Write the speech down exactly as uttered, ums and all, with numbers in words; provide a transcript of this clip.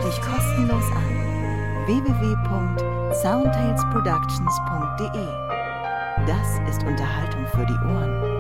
dich kostenlos an. w w w punkt soundtales productions punkt d e. Das ist Unterhaltung für die Ohren.